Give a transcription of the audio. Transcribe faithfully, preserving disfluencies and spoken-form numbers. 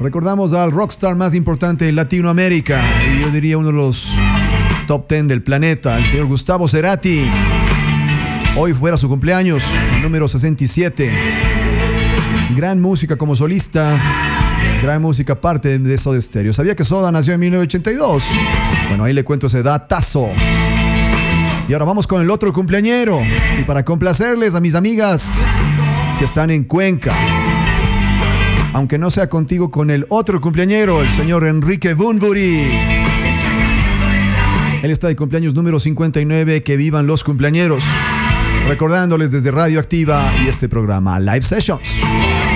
Recordamos al rockstar más importante en Latinoamérica y yo diría uno de los top ten del planeta, el señor Gustavo Cerati. Hoy fuera su cumpleaños, número sesenta y siete. Gran música como solista, gran música parte de Soda Stereo. ¿Sabía que Soda nació en mil novecientos ochenta y dos? Bueno, ahí le cuento ese datazo. Y ahora vamos con el otro cumpleañero. Y para complacerles a mis amigas que están en Cuenca, aunque no sea contigo, con el otro cumpleañero, el señor Enrique Bunbury. Él está de cumpleaños número cincuenta y nueve. Que vivan los cumpleañeros. Recordándoles desde Radio Activa y este programa Live Sessions.